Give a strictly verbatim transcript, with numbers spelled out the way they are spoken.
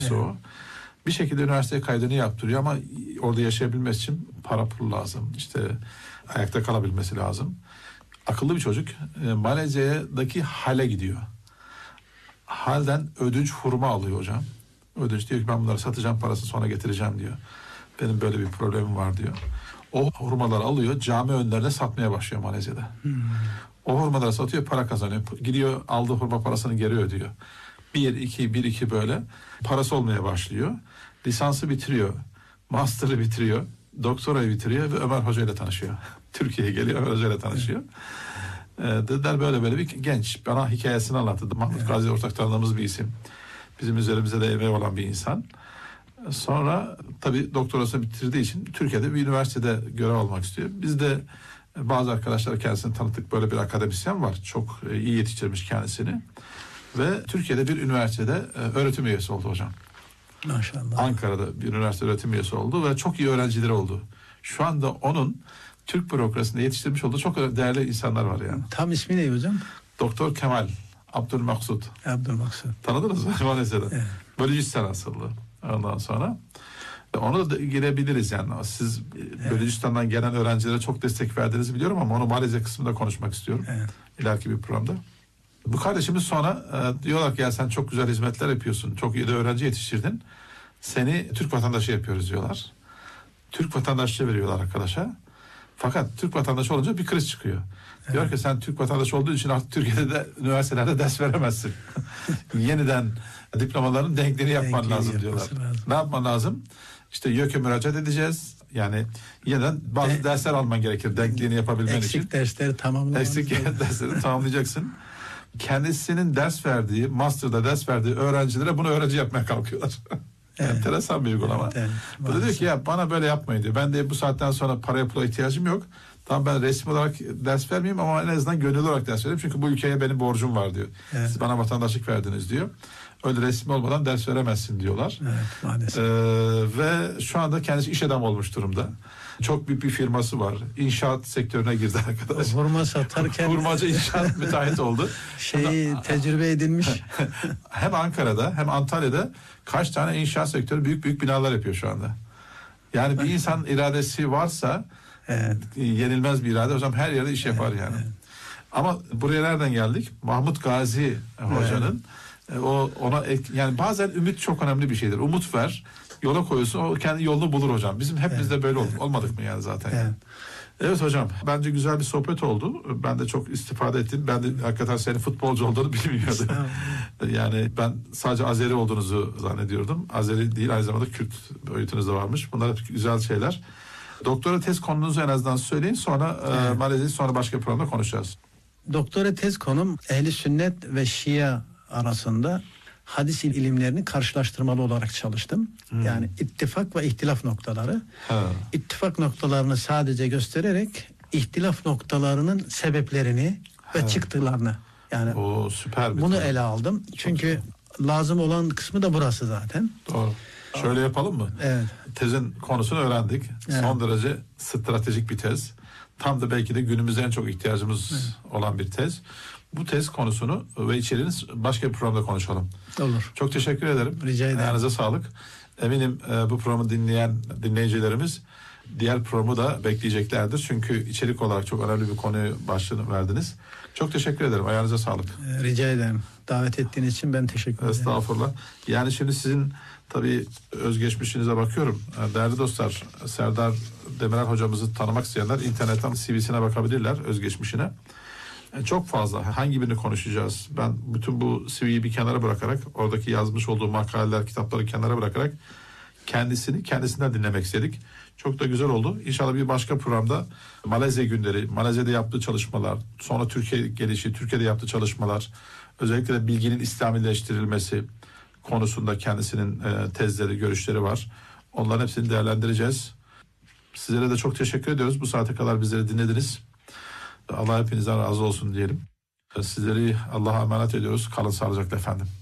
Evet. O. Bir şekilde üniversiteye kaydını yaptırıyor ama orada yaşayabilmesi için para pul lazım. İşte ayakta kalabilmesi lazım. Akıllı bir çocuk e, Malezya'daki Hal'e gidiyor. Hal'den ödünç hurma alıyor hocam. Ödünç diyor ki ben bunları satacağım, parasını sonra getireceğim diyor. Benim böyle bir problemim var diyor. O hurmaları alıyor, cami önlerine satmaya başlıyor Malezya'da. Hmm. O hurmaları satıyor, para kazanıyor. Gidiyor, aldığı hurma parasını geri ödüyor. Bir, iki, bir, iki böyle parası olmaya başlıyor. Lisansı bitiriyor, master'ı bitiriyor, doktorayı bitiriyor ve Ömer Hoca ile tanışıyor. Türkiye'ye geliyor, Ömer Hoca ile tanışıyor. Ee, dediler böyle böyle bir genç. Bana hikayesini anlattı. Mahmut evet. Gazi ortak tanıdığımız bir isim. Bizim üzerimize de emeği olan bir insan. Sonra tabii doktorasını bitirdiği için Türkiye'de bir üniversitede görev almak istiyor. Biz de bazı arkadaşlar kendisini tanıttık. Böyle bir akademisyen var. Çok iyi yetiştirmiş kendisini. Ve Türkiye'de bir üniversitede öğretim üyesi oldu hocam. Maşallah. Ankara'da bir üniversite öğretim üyesi oldu ve çok iyi öğrencileri oldu. Şu anda onun Türk bürokrasisinde yetiştirmiş olduğu çok değerli insanlar var yani. Tam ismi ne hocam? Doktor Kemal Abdülmaksut. Abdülmaksut. Tanıdınız mı Malezya'da? Evet. Bölücistan asıllı. Ondan sonra onu da girebiliriz yani. Siz evet. Bölücistan'dan gelen öğrencilere çok destek verdiğinizi biliyorum ama onu Malezya kısmında konuşmak istiyorum. Evet. İleriki bir programda. Bu kardeşimiz sonra e, diyorlar ki ya sen çok güzel hizmetler yapıyorsun. Çok iyi de öğrenci yetiştirdin. Seni Türk vatandaşı yapıyoruz diyorlar. Türk vatandaşlığı veriyorlar arkadaşa. Fakat Türk vatandaşı olunca bir kriz çıkıyor. Evet. Diyor ki sen Türk vatandaşı olduğu için artık Türkiye'de de üniversitelerde ders veremezsin. Yeniden diplomaların denkliğini yapman Denkliği lazım diyorlar. Lazım. Ne yapman lazım? İşte YÖK'e müracaat edeceğiz. Yani yeniden bazı De- dersler alman gerekir denkliğini yapabilmen eksik için. Eksik dersleri tamamlaman. Eksik dersleri tamamlayacaksın. Kendisinin ders verdiği, master'da ders verdiği öğrencilere bunu öğrenci yapmaya kalkıyorlar. Evet. Enteresan bir uygulama. Evet, evet. Bu da diyor ki ya bana böyle yapmayın diyor. Ben de bu saatten sonra paraya pula ihtiyacım yok. Tamam ben resmi olarak ders vermeyeyim ama en azından gönüllü olarak ders vereyim. Çünkü bu ülkeye benim borcum var diyor. Evet. Siz bana vatandaşlık verdiniz diyor. Öyle resmi olmadan ders veremezsin diyorlar. Evet, maalesef. Ee, ve şu anda kendisi iş adamı olmuş durumda. Çok büyük bir firması var. İnşaat sektörüne girdi arkadaş. Hurma satarken. Hurmacı inşaat müteahhit oldu. Şeyi tecrübe edilmiş. Hem Ankara'da hem Antalya'da kaç tane inşaat sektörü büyük büyük binalar yapıyor şu anda. Yani bir insan iradesi varsa evet. yenilmez bir irade. O zaman her yerde iş yapar evet, yani. Evet. Ama buraya nereden geldik? Mahmut Gazi hocanın evet. o ona yani bazen ümit çok önemli bir şeydir. Umut ver. Yola koyuyorsun o kendi yolunu bulur hocam. Bizim hepimizde evet, böyle evet. olmadık mı yani zaten? Evet. Yani. Evet hocam bence güzel bir sohbet oldu. Ben de çok istifade ettim. Ben de hakikaten senin futbolcu olduğunu bilmiyordum. Yani ben sadece Azeri olduğunuzu zannediyordum. Azeri değil aynı zamanda Kürt boyutunuz da varmış. Bunlar hep güzel şeyler. Doktora tez konunuzu en azından söyleyin. Sonra evet. e, Malezya'yı sonra başka bir programda konuşacağız. Doktora tez konum ehli sünnet ve Şia arasında hadis ilimlerini karşılaştırmalı olarak çalıştım. Hmm. Yani ittifak ve ihtilaf noktaları. Ha. İttifak noktalarını sadece göstererek ihtilaf noktalarının sebeplerini ha. ve çıktılarını yani o süper bir bunu taraf. ele aldım. Çünkü Çok lazım olan kısmı da burası zaten. Doğru. Şöyle yapalım mı? Evet. Tezin konusunu öğrendik. Evet. Son derece stratejik bir tez. Tam da belki de günümüzde en çok ihtiyacımız evet. olan bir tez. Bu tez konusunu ve içeriğini başka bir programda konuşalım. Olur. Çok teşekkür ederim. Rica ederim. Ayağınıza sağlık. Eminim e, bu programı dinleyen dinleyicilerimiz diğer programı da bekleyeceklerdir. Çünkü içerik olarak çok önemli bir konuyu başlığını verdiniz. Çok teşekkür ederim. Ayağınıza sağlık. Rica ederim. Davet ettiğiniz için ben teşekkür ederim. Estağfurullah. Yani şimdi sizin tabii özgeçmişinize bakıyorum. Değerli dostlar, Serdar Demirel hocamızı tanımak isteyenler internetten C V'sine bakabilirler, özgeçmişine. Çok fazla. Hangi birini konuşacağız? Ben bütün bu C V'yi bir kenara bırakarak, oradaki yazmış olduğu makaleler, kitapları kenara bırakarak kendisini kendisinden dinlemek istedik. Çok da güzel oldu. İnşallah bir başka programda Malezya günleri, Malezya'da yaptığı çalışmalar, sonra Türkiye gelişi, Türkiye'de yaptığı çalışmalar, özellikle de bilginin İslamileştirilmesi konusunda kendisinin e, tezleri, görüşleri var. Onların hepsini değerlendireceğiz. Sizlere de çok teşekkür ediyoruz. Bu saate kadar bizleri dinlediniz. Allah hepinizden razı olsun diyelim. Sizleri Allah'a emanet ediyoruz. Kalın sağlıcakla efendim.